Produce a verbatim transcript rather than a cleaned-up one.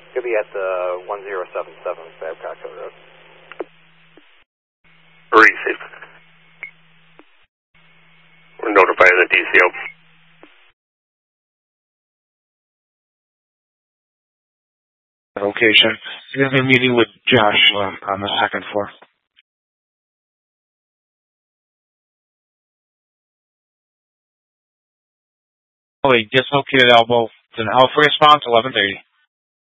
Could be at the one zero seven seven Babcock Hill Road. Receive. We're notifying the D C O. Location. You have a meeting with Josh um, on the second floor. Oh, wait, dislocated elbow. It's an alpha response, eleven thirty.